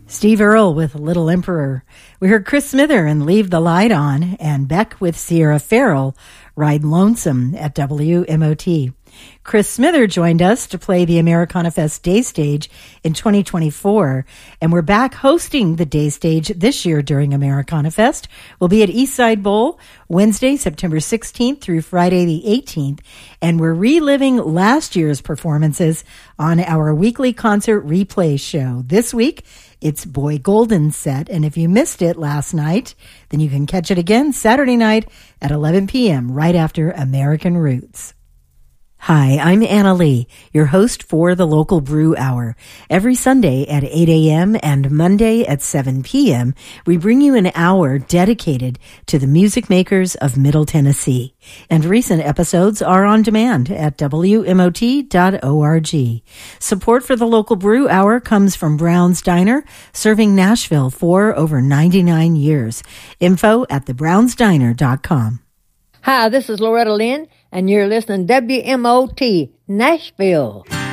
Steve Earle with Little Emperor. We heard Chris Smither and Leave the Light On, and Beck with Sierra Farrell, Ride Lonesome at WMOT. Chris Smither joined us to play the Americana Fest Day Stage in 2024, and we're back hosting the Day Stage this year during Americana Fest. We'll be at Eastside Bowl Wednesday, September 16th through Friday the 18th, and we're reliving last year's performances on our weekly concert replay show. This week, it's Boy Golden's set, and if you missed it last night, then you can catch it again Saturday night at 11 p.m. right after American Roots. Hi, I'm Anna Lee, your host for the Local Brew Hour. Every Sunday at 8 a.m. and Monday at 7 p.m., we bring you an hour dedicated to the music makers of Middle Tennessee. And recent episodes are on demand at WMOT.org. Support for the Local Brew Hour comes from Brown's Diner, serving Nashville for over 99 years. Info at thebrownsdiner.com. Hi, this is Loretta Lynn, and you're listening to WMOT Nashville.